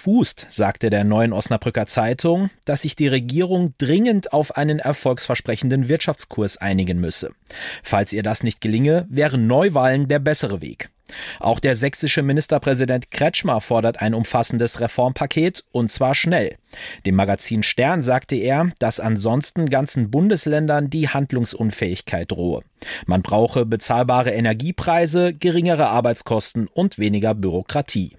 fußt, sagte der Neuen Osnabrücker Zeitung, dass sich die Regierung dringend auf einen erfolgsversprechenden Wirtschaftskurs einigen müsse. Falls ihr das nicht gelinge, wären Neuwahlen der bessere Weg. Auch der sächsische Ministerpräsident Kretschmer fordert ein umfassendes Reformpaket, und zwar schnell. Dem Magazin Stern sagte er, dass ansonsten ganzen Bundesländern die Handlungsunfähigkeit drohe. Man brauche bezahlbare Energiepreise, geringere Arbeitskosten und weniger Bürokratie.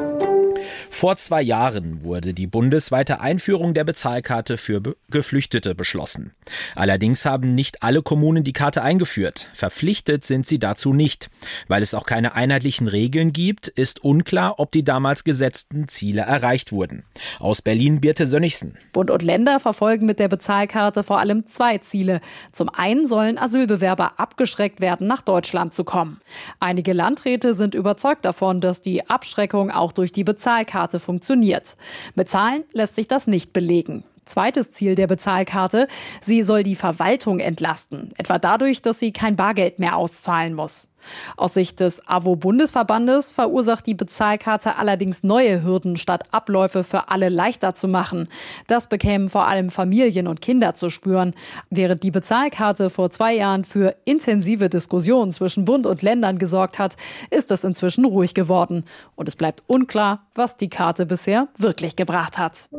Vor 2 Jahren wurde die bundesweite Einführung der Bezahlkarte für Geflüchtete beschlossen. Allerdings haben nicht alle Kommunen die Karte eingeführt. Verpflichtet sind sie dazu nicht. Weil es auch keine einheitlichen Regeln gibt, ist unklar, ob die damals gesetzten Ziele erreicht wurden. Aus Berlin Birte Sönnigsen. Bund und Länder verfolgen mit der Bezahlkarte vor allem 2 Ziele. Zum einen sollen Asylbewerber abgeschreckt werden, nach Deutschland zu kommen. Einige Landräte sind überzeugt davon, dass die Abschreckung auch durch die Bezahlkarte funktioniert. Mit Zahlen lässt sich das nicht belegen. Zweites Ziel der Bezahlkarte: sie soll die Verwaltung entlasten, etwa dadurch, dass sie kein Bargeld mehr auszahlen muss. Aus Sicht des AWO-Bundesverbandes verursacht die Bezahlkarte allerdings neue Hürden, statt Abläufe für alle leichter zu machen. Das bekämen vor allem Familien und Kinder zu spüren. Während die Bezahlkarte vor 2 Jahren für intensive Diskussionen zwischen Bund und Ländern gesorgt hat, ist es inzwischen ruhig geworden. Und es bleibt unklar, was die Karte bisher wirklich gebracht hat.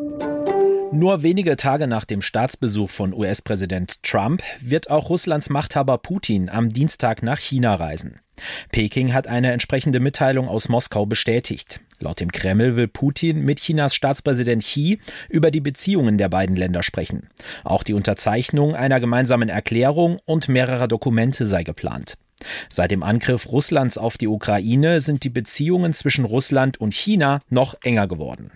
Nur wenige Tage nach dem Staatsbesuch von US-Präsident Trump wird auch Russlands Machthaber Putin am Dienstag nach China reisen. Peking hat eine entsprechende Mitteilung aus Moskau bestätigt. Laut dem Kreml will Putin mit Chinas Staatspräsident Xi über die Beziehungen der beiden Länder sprechen. Auch die Unterzeichnung einer gemeinsamen Erklärung und mehrerer Dokumente sei geplant. Seit dem Angriff Russlands auf die Ukraine sind die Beziehungen zwischen Russland und China noch enger geworden.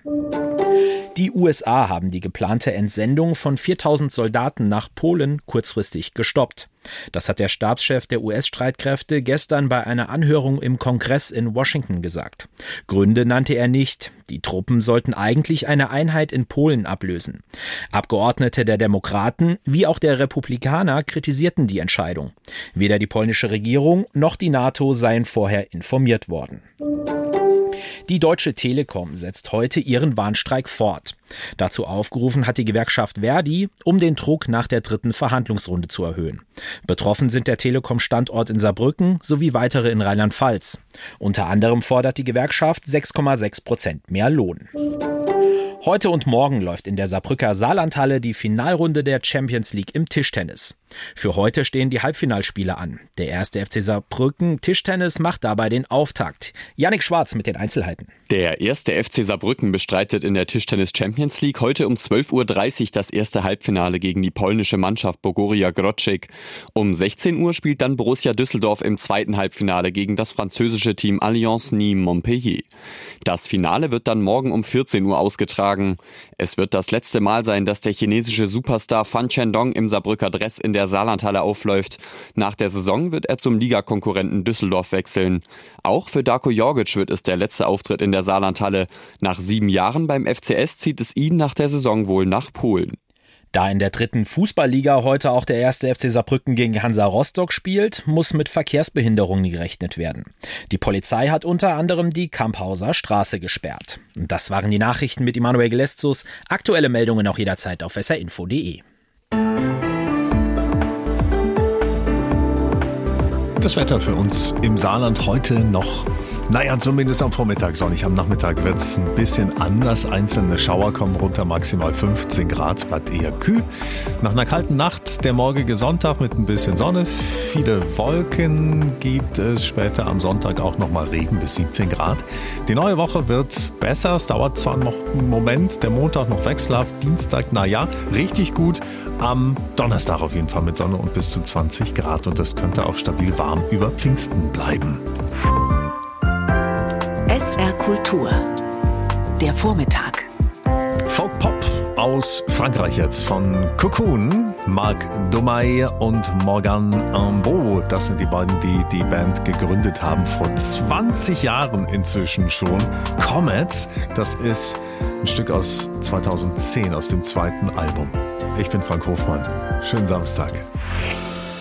Die USA haben die geplante Entsendung von 4.000 Soldaten nach Polen kurzfristig gestoppt. Das hat der Stabschef der US-Streitkräfte gestern bei einer Anhörung im Kongress in Washington gesagt. Gründe nannte er nicht. Die Truppen sollten eigentlich eine Einheit in Polen ablösen. Abgeordnete der Demokraten wie auch der Republikaner kritisierten die Entscheidung. Weder die polnische Regierung noch die NATO seien vorher informiert worden. Die Deutsche Telekom setzt heute ihren Warnstreik fort. Dazu aufgerufen hat die Gewerkschaft Verdi, um den Druck nach der 3. Verhandlungsrunde zu erhöhen. Betroffen sind der Telekom-Standort in Saarbrücken sowie weitere in Rheinland-Pfalz. Unter anderem fordert die Gewerkschaft 6,6% mehr Lohn. Heute und morgen läuft in der Saarbrücker Saarlandhalle die Finalrunde der Champions League im Tischtennis. Für heute stehen die Halbfinalspiele an. Der 1. FC Saarbrücken Tischtennis macht dabei den Auftakt. Yannick Schwarz mit den Einzelheiten. Der 1. FC Saarbrücken bestreitet in der Tischtennis Champions League heute um 12.30 Uhr das erste Halbfinale gegen die polnische Mannschaft Bogoria Grodzic. Um 16 Uhr spielt dann Borussia Düsseldorf im zweiten Halbfinale gegen das französische Team Alliance Nîmes-Montpellier. Das Finale wird dann morgen um 14 Uhr ausgetragen. Es wird das letzte Mal sein, dass der chinesische Superstar Fan Chendong im Saarbrücker Dress in der Saarlandhalle aufläuft. Nach der Saison wird er zum Ligakonkurrenten Düsseldorf wechseln. Auch für Darko Jorgic wird es der letzte Auftritt in der Saarlandhalle. Nach 7 Jahren beim FCS zieht es ihn nach der Saison wohl nach Polen. Da in der 3. Fußballliga heute auch der 1. FC Saarbrücken gegen Hansa Rostock spielt, muss mit Verkehrsbehinderungen gerechnet werden. Die Polizei hat unter anderem die Kamphauser Straße gesperrt. Und das waren die Nachrichten mit Immanuel Geleszus. Aktuelle Meldungen auch jederzeit auf srinfo.de. Das Wetter für uns im Saarland heute noch, zumindest am Vormittag sonnig. Am Nachmittag wird es ein bisschen anders. Einzelne Schauer kommen runter, maximal 15 Grad, bleibt eher kühl. Nach einer kalten Nacht der morgige Sonntag mit ein bisschen Sonne. Viele Wolken gibt es. Später am Sonntag auch nochmal Regen bis 17 Grad. Die neue Woche wird besser. Es dauert zwar noch einen Moment. Der Montag noch wechselhaft. Dienstag, richtig gut. Am Donnerstag auf jeden Fall mit Sonne und bis zu 20 Grad. Und das könnte auch stabil warm über Pfingsten bleiben. SR Kultur. Der Vormittag. Folk-Pop aus Frankreich jetzt von Cocoon, Marc Domaille und Morgan Imbeau. Das sind die beiden, die die Band gegründet haben, vor 20 Jahren inzwischen schon. Comets, das ist ein Stück aus 2010, aus dem 2. Album. Ich bin Frank Hofmann. Schönen Samstag.